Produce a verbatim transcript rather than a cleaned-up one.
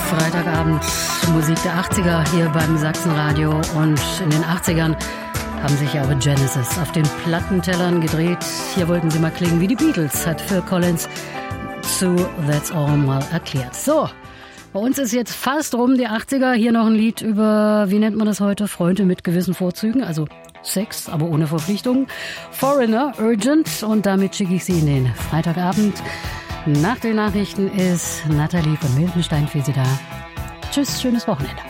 Freitagabend Musik der achtziger hier beim Sachsenradio, und in den achtzigern haben sich aber Genesis auf den Plattentellern gedreht. Hier wollten sie mal klingen wie die Beatles, hat Phil Collins zu That's All mal erklärt. So, bei uns ist jetzt fast rum die achtziger. Hier noch ein Lied über, wie nennt man das heute, Freunde mit gewissen Vorzügen, also Sex, aber ohne Verpflichtungen. Foreigner, Urgent, und damit schicke ich Sie in den Freitagabend. Nach den Nachrichten ist Nathalie von Miltenstein für Sie da. Tschüss, schönes Wochenende.